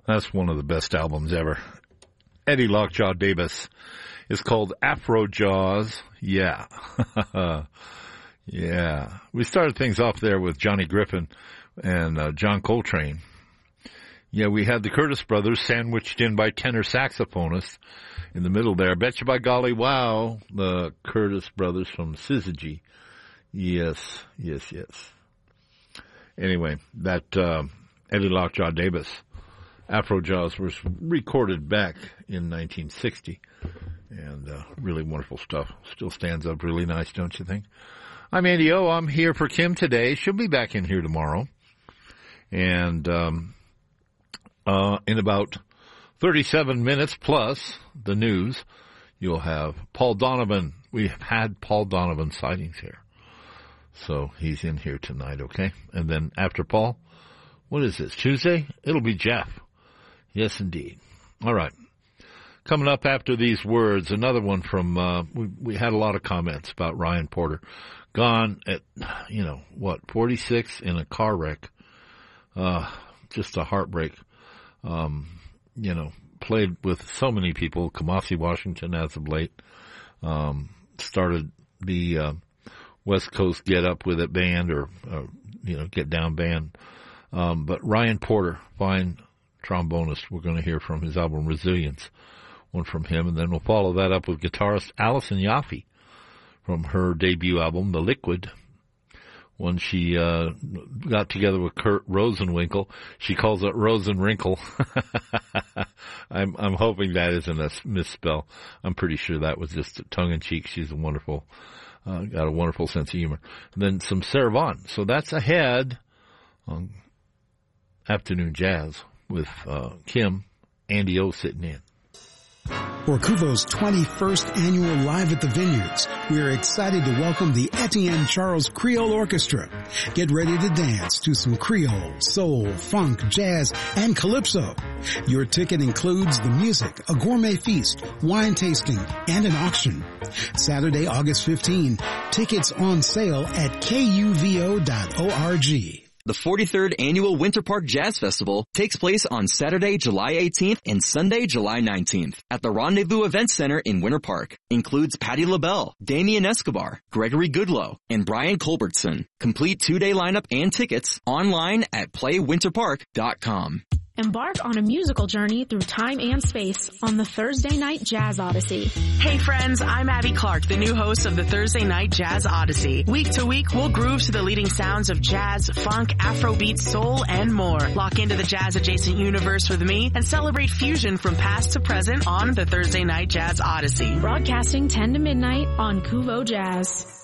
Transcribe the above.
That's one of the best albums ever. Eddie Lockjaw Davis. It's called Afro Jaws. Yeah. Yeah. We started things off there with Johnny Griffin and John Coltrane. Yeah, we had the Curtis Brothers sandwiched in by tenor saxophonists in the middle there. Betcha by golly, wow, the Curtis Brothers from Syzygy. Yes. Anyway, that Eddie Lockjaw Davis, Afro Jaws, was recorded back in 1960. And really wonderful stuff. Still stands up really nice, don't you think? I'm Andy O. I'm here for Kim today. She'll be back in here tomorrow. And in about 37 minutes plus the news, you'll have Paul Donovan. We've had Paul Donovan sightings here. So he's in here tonight, okay? And then after Paul, what is this, Tuesday? It'll be Jeff. Yes, indeed. All right. Coming up after these words, another one from, we had a lot of comments about Ryan Porter. Gone at, 46 in a car wreck. Just a heartbreak. Played with so many people. Kamasi Washington as of late. Started the, West Coast Get Up With It band or Get Down band. But Ryan Porter, fine trombonist. We're going to hear from his album Resilience. One from him, and then we'll follow that up with guitarist Allison Yaffe from her debut album, The Liquid. When she got together with Kurt Rosenwinkel, she calls it Rosenwrinkle. I'm hoping that isn't a misspell. I'm pretty sure that was just tongue-in-cheek. She's a wonderful, got a wonderful sense of humor. And then some Sarah Vaughan. So that's ahead on Afternoon Jazz with Kim, Andy O sitting in. For Kuvo's 21st annual Live at the Vineyards, we are excited to welcome the Etienne Charles Creole Orchestra. Get ready to dance to some Creole, soul, funk, jazz, and calypso. Your ticket includes the music, a gourmet feast, wine tasting, and an auction. Saturday, August 15. Tickets on sale at kuvo.org. The 43rd Annual Winter Park Jazz Festival takes place on Saturday, July 18th and Sunday, July 19th at the Rendezvous Event Center in Winter Park. Includes Patti LaBelle, Damian Escobar, Gregory Goodloe, and Brian Culbertson. Complete 2-day lineup and tickets online at playwinterpark.com. Embark on a musical journey through time and space on the Thursday Night Jazz Odyssey. Hey friends, I'm Abby Clark, the new host of the Thursday Night Jazz Odyssey. Week to week, we'll groove to the leading sounds of jazz, funk, Afrobeat, soul, and more. Lock into the jazz-adjacent universe with me and celebrate fusion from past to present on the Thursday Night Jazz Odyssey. Broadcasting 10 to midnight on Kuvo Jazz.